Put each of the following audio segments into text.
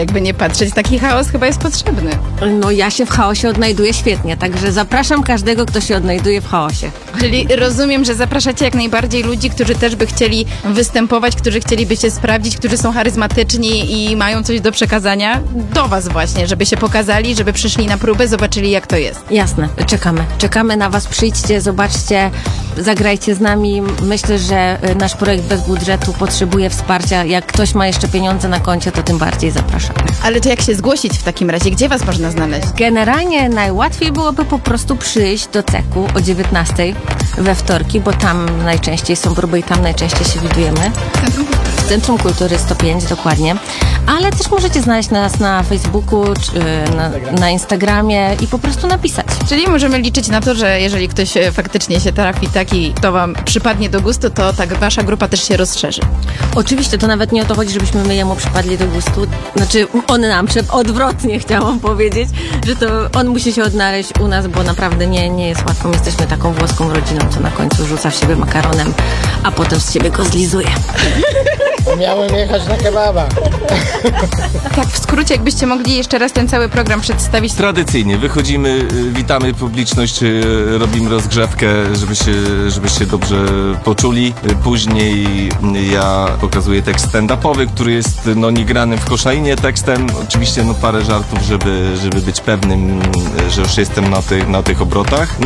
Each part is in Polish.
jakby nie patrzeć, taki chaos chyba jest potrzebny. No ja się w chaosie odnajduję świetnie, także zapraszam każdego, kto się odnajduje w chaosie. Czyli rozumiem, że zapraszacie jak najbardziej ludzi, którzy też by chcieli występować, którzy chcieliby się sprawdzić, którzy są charyzmatyczni i mają coś do przekazania do was właśnie, żeby się pokazali, żeby przyszli na próbę, zobaczyli jak to jest. Jasne, czekamy na was, przyjdźcie, zobaczcie, zagrajcie z nami. Myślę, że nasz projekt bez budżetu potrzebuje wsparcia. Jak ktoś ma jeszcze pieniądze na koncie, to tym bardziej zapraszamy. Ale to jak się zgłosić w takim razie? Gdzie was można znaleźć? Generalnie najłatwiej byłoby po prostu przyjść do CEK-u o 19:00 we wtorki, bo tam najczęściej są próby i tam najczęściej się widujemy. W Centrum Kultury 105 dokładnie. Ale też możecie znaleźć nas na Facebooku, czy na Instagramie i po prostu napisać. Czyli możemy liczyć na to, że jeżeli ktoś faktycznie się trafi taki, kto wam przypadnie do gustu, to tak wasza grupa też się rozszerzy. Oczywiście, to nawet nie o to chodzi, żebyśmy my jemu przypadli do gustu. Znaczy, on nam, odwrotnie chciałam powiedzieć, że to on musi się odnaleźć u nas, bo naprawdę nie jest łatwo. My jesteśmy taką włoską rodziną, co na końcu rzuca w siebie makaronem, a potem z siebie go zlizuje. Miałem jechać na kebaba. Tak, w skrócie, jakbyście mogli jeszcze raz ten cały program przedstawić. Tradycyjnie wychodzimy, witamy publiczność, robimy rozgrzewkę, żeby się dobrze poczuli. Później ja pokazuję tekst stand-upowy, który jest niegranym w koszalinie tekstem. Oczywiście parę żartów, żeby być pewnym, że już jestem na tych obrotach.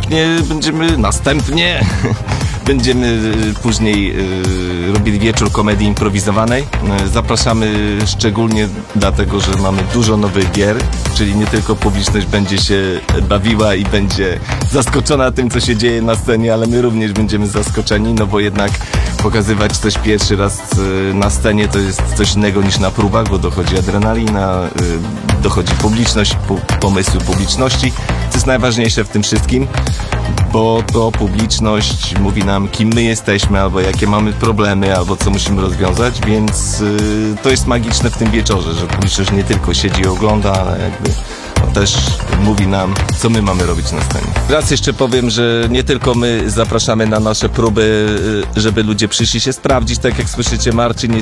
Będziemy później robili wieczór komedii improwizowanej. Zapraszamy szczególnie dlatego, że mamy dużo nowych gier, czyli nie tylko publiczność będzie się bawiła i będzie zaskoczona tym, co się dzieje na scenie, ale my również będziemy zaskoczeni, bo jednak pokazywać coś pierwszy raz na scenie to jest coś innego niż na próbach, bo dochodzi adrenalina, dochodzi publiczność, pomysły publiczności, co jest najważniejsze w tym wszystkim, bo to publiczność mówi nam, kim my jesteśmy, albo jakie mamy problemy, albo co musimy rozwiązać, więc to jest magiczne w tym wieczorze, że publiczność nie tylko siedzi i ogląda, ale jakby też mówi nam, co my mamy robić na scenie. Raz jeszcze powiem, że nie tylko my zapraszamy na nasze próby, żeby ludzie przyszli się sprawdzić, tak jak słyszycie, Marcin jest